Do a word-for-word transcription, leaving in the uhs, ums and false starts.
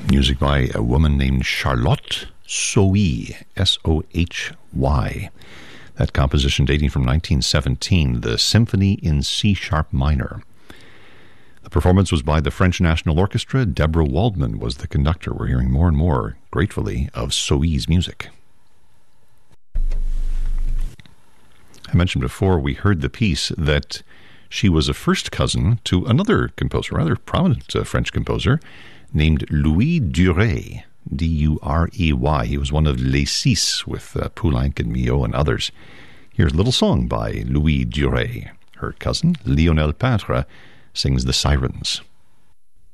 Music by a woman named Charlotte Sohy, S O H Y. That composition dating from nineteen seventeen, the Symphony in C-sharp minor. The performance was by the French National Orchestra. Deborah Waldman was the conductor. We're hearing more and more, gratefully, of Sohy's music. I mentioned before we heard the piece that she was a first cousin to another composer, rather prominent uh, French composer, named Louis Durey, D U R E Y. He was one of Les Six with uh, Poulenc and Milhaud and others. Here's a little song by Louis Durey. Her cousin, Lionel Peintre, sings The Sirens.